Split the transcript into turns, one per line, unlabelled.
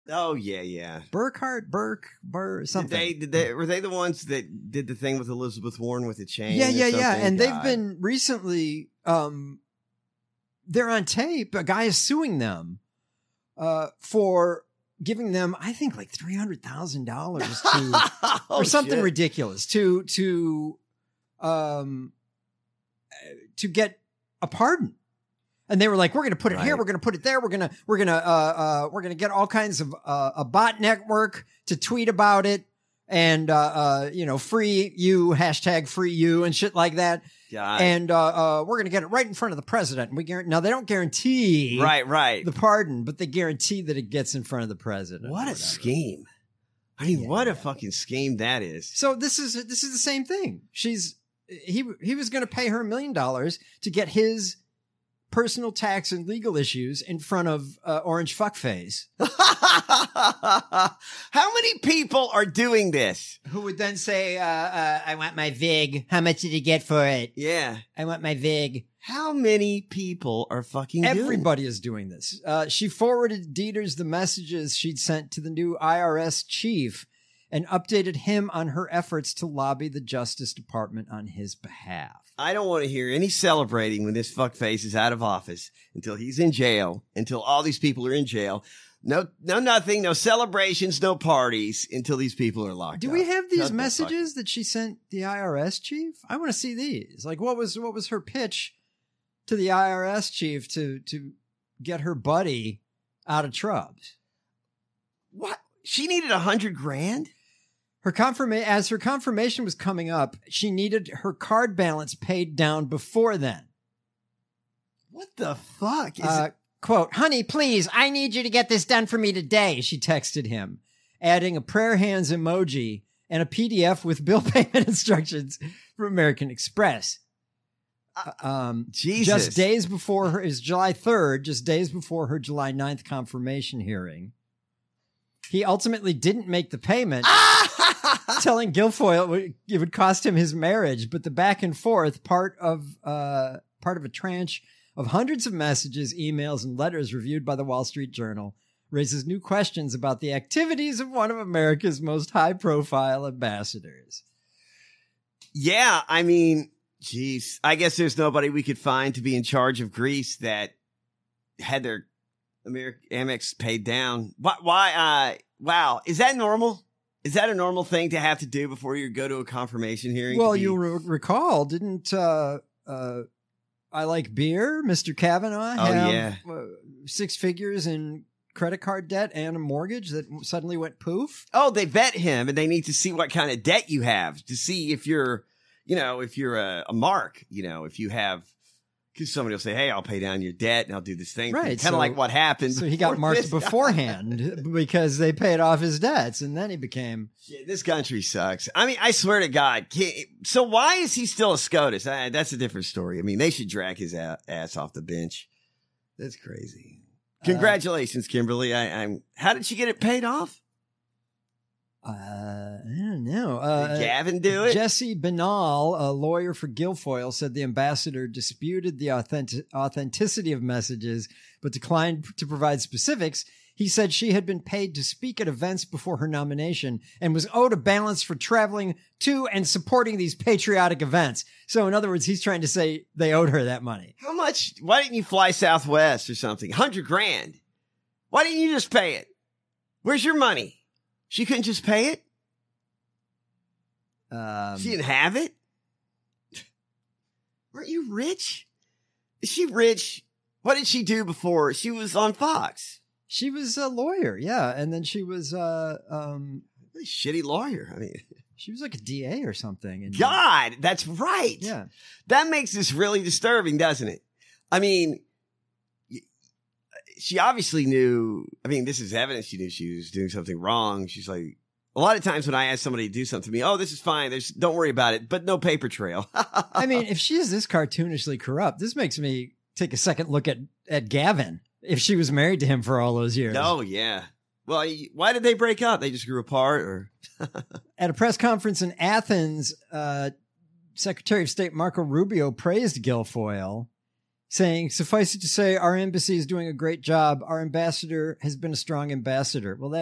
Oh yeah, yeah.
Burkhart, something.
Were they the ones that did the thing with Elizabeth Warren with the chain?
Yeah. And
God.
they've been recently. They're on tape. A guy is suing them for giving them, I think, like $300,000 or something ridiculous to get a pardon. And they were like, we're going to put it here. We're going to put it there. We're going to get all kinds of, a bot network to tweet about it and, free you, hashtag free you and shit like that.
God.
And, we're going to get it right in front of the president. And now they don't guarantee the pardon, but they guarantee that it gets in front of the president.
What a scheme. I mean, what a fucking scheme that is.
So this is the same thing. He was going to pay her $1 million to get his personal tax and legal issues in front of Orange Fuckface.
How many people are doing this?
Who would then say, I want my VIG. How much did you get for it?
Yeah.
I want my VIG.
How many people are fucking
Everybody is doing this. She forwarded Dieters the messages she'd sent to the new IRS chief and updated him on her efforts to lobby the Justice Department on his behalf.
I don't want to hear any celebrating when this fuckface is out of office until he's in jail, until all these people are in jail. No, nothing, no celebrations, no parties until these people are locked up.
Do we have these messages that she sent the IRS chief? I want to see these. Like, what was her pitch to the IRS chief to get her buddy out of Trubs?
What? She needed $100,000?
As her confirmation was coming up, she needed her card balance paid down before then.
What the fuck?
Quote, honey, please, I need you to get this done for me today, she texted him, adding a prayer hands emoji and a PDF with bill payment instructions from American Express.
Jesus.
Just days before her, is July 3rd, just days before her July 9th confirmation hearing. He ultimately didn't make the payment, telling Guilfoyle it would cost him his marriage. But the back and forth, part of a tranche of hundreds of messages, emails, and letters reviewed by the Wall Street Journal, raises new questions about the activities of one of America's most high-profile ambassadors.
Yeah, I mean, geez, I guess there's nobody we could find to be in charge of Greece that had their Amex paid down. Why? Wow. Is that normal? Is that a normal thing to have to do before you go to a confirmation hearing?
Well, you recall, didn't I Like Beer, Mr. Kavanaugh, have 6 figures in credit card debt and a mortgage that suddenly went poof?
Oh, they vet him and they need to see what kind of debt you have to see if you're, if you're a mark, if you have. Because somebody will say, hey, I'll pay down your debt and I'll do this thing.
Right.
Kind of like what happened.
So he got marked beforehand because they paid off his debts and then he became.
Shit, this country sucks. I mean, I swear to God. So why is he still a SCOTUS? That's a different story. I mean, they should drag his ass off the bench. That's crazy. Congratulations, Kimberly. How did she get it paid off?
I don't know.
Did Gavin do it?
Jesse Benall, a lawyer for Guilfoyle, said the ambassador disputed the authenticity of messages, but declined to provide specifics. He said she had been paid to speak at events before her nomination and was owed a balance for traveling to and supporting these patriotic events. So in other words, he's trying to say they owed her that money.
How much? Why didn't you fly Southwest or something? $100,000. Why didn't you just pay it? Where's your money? She couldn't just pay it? She didn't have it? Weren't you rich? Is she rich? What did she do before? She was on Fox.
She was a lawyer, yeah. And then she was
a shitty lawyer. I mean,
she was like a DA or something.
God, that's right.
Yeah.
That makes this really disturbing, doesn't it? I mean, she obviously knew, this is evidence she knew she was doing something wrong. She's like, a lot of times when I ask somebody to do something to me, oh, this is fine. Don't worry about it, but no paper trail.
If she is this cartoonishly corrupt, this makes me take a second look at Gavin, if she was married to him for all those years.
Oh, yeah. Well, why did they break up? They just grew apart or?
At a press conference in Athens, Secretary of State Marco Rubio praised Guilfoyle, saying, suffice it to say, our embassy is doing a great job. Our ambassador has been a strong ambassador. Well,